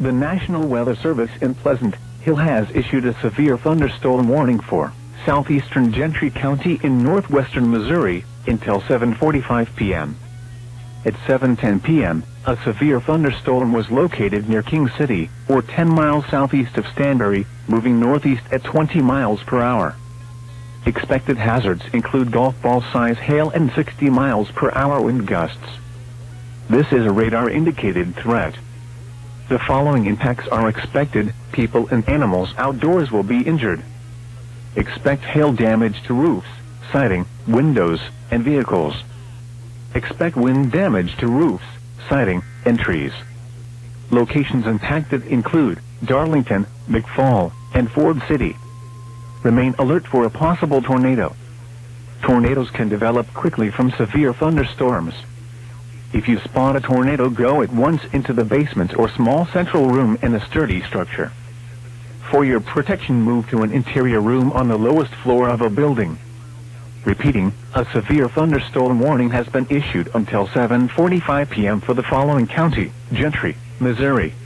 The National Weather Service in Pleasant Hill has issued a severe thunderstorm warning for southeastern Gentry County in northwestern Missouri until 7:45 p.m. At 7:10 p.m., a severe thunderstorm was located near King City, or 10 miles southeast of Stanbury, moving northeast at 20 miles per hour. Expected hazards include golf ball-size hail and 60 miles per hour wind gusts. This is a radar-indicated threat. The following impacts are expected: people and animals outdoors will be injured. Expect hail damage to roofs, siding, windows, and vehicles. Expect wind damage to roofs, siding, and trees. Locations impacted include Darlington, McFall, and Ford City. Remain alert for a possible tornado. Tornadoes can develop quickly from severe thunderstorms. If you spot a tornado, go at once into the basement or small central room in a sturdy structure. For your protection, move to an interior room on the lowest floor of a building. Repeating, a severe thunderstorm warning has been issued until 7:45 p.m. for the following county: Gentry, Missouri,